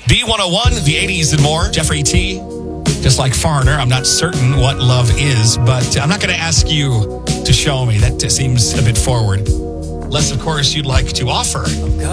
B101, the 80s and more. Jeffrey T. Just like Foreigner, I'm not certain what love is, but I'm not going to ask you to show me. That seems a bit forward. Unless, of course, you'd like to offer